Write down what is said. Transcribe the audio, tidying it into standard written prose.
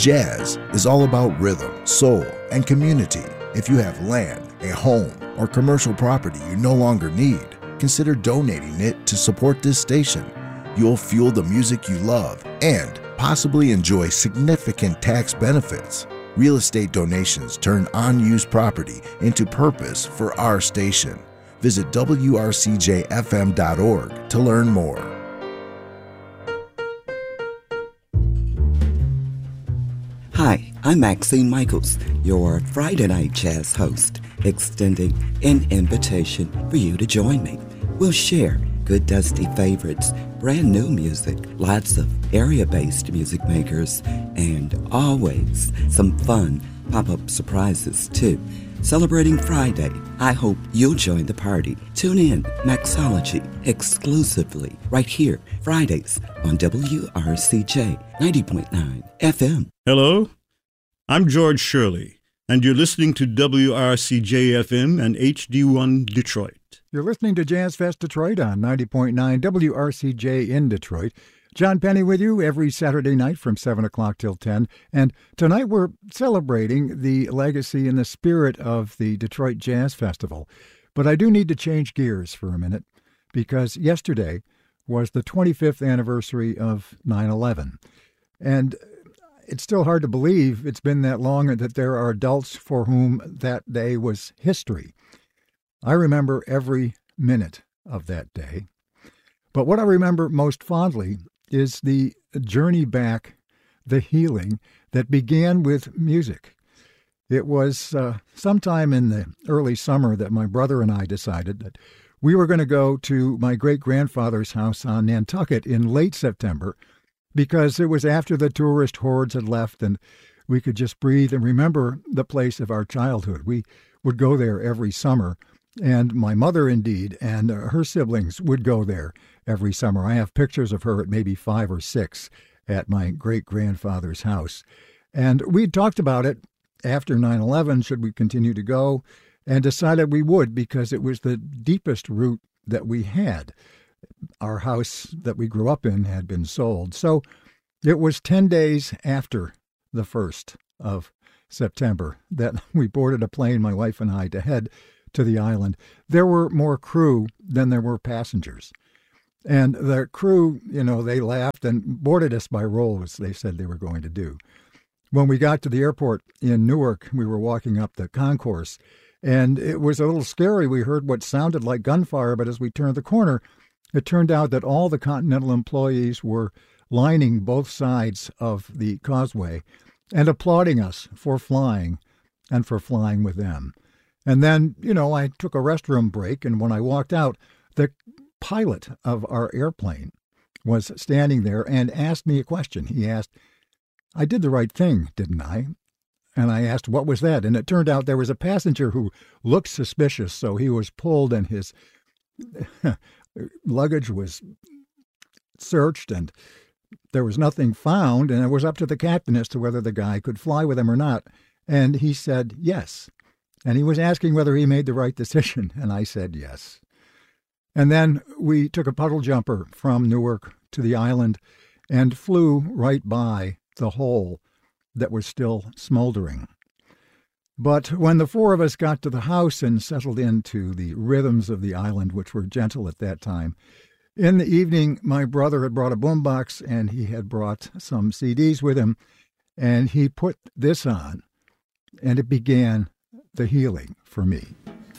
Jazz is all about rhythm, soul, and community. If you have land, a home, or commercial property you no longer need, consider donating it to support this station. You'll fuel the music you love and possibly enjoy significant tax benefits. Real estate donations turn unused property into purpose for our station. Visit wrcjfm.org to learn more. Hi, I'm Maxine Michaels, your Friday Night Jazz host, extending an invitation for you to join me. We'll share good dusty favorites, brand new music, lots of area-based music makers, and always some fun pop-up surprises too. Celebrating Friday, I hope you'll join the party. Tune in, Maxology, exclusively right here, Fridays on WRCJ 90.9 FM. Hello, I'm George Shirley, and you're listening to WRCJ-FM and HD1 Detroit. You're listening to Jazz Fest Detroit on 90.9 WRCJ in Detroit. John Penny with you every Saturday night from 7 o'clock till 10. And tonight we're celebrating the legacy and the spirit of the Detroit Jazz Festival. But I do need to change gears for a minute, because yesterday was the 25th anniversary of 9/11. And it's still hard to believe it's been that long and that there are adults for whom that day was history. I remember every minute of that day. But what I remember most fondly is the journey back, the healing that began with music. It was sometime in the early summer that my brother and I decided that we were going to go to my great-grandfather's house on Nantucket in late September, because it was after the tourist hordes had left and we could just breathe and remember the place of our childhood. We would go there every summer, and my mother, indeed, and her siblings would go there every summer. I have pictures of her at maybe 5 or 6 at my great-grandfather's house. And we'd talked about it after 9/11, should we continue to go, and decided we would, because it was the deepest root that we had. Our house that we grew up in had been sold. So it was 10 days after the 1st of September that we boarded a plane, my wife and I, to head to the island. There were more crew than there were passengers. And the crew, they laughed and boarded us by roll, as they said they were going to do. When we got to the airport in Newark, we were walking up the concourse, and it was a little scary. We heard what sounded like gunfire, but as we turned the corner, it turned out that all the Continental employees were lining both sides of the causeway and applauding us for flying and for flying with them. And then, I took a restroom break, and when I walked out, the pilot of our airplane was standing there and asked me a question. He asked, I did the right thing, didn't I? And I asked, what was that? And it turned out there was a passenger who looked suspicious, so he was pulled and his luggage was searched, and there was nothing found, and it was up to the captain as to whether the guy could fly with him or not. And he said yes. And he was asking whether he made the right decision, and I said yes. And then we took a puddle jumper from Newark to the island and flew right by the hole that was still smoldering. But when the 4 of us got to the house and settled into the rhythms of the island, which were gentle at that time, in the evening my brother had brought a boombox, and he had brought some CDs with him, and he put this on, and it began the healing for me.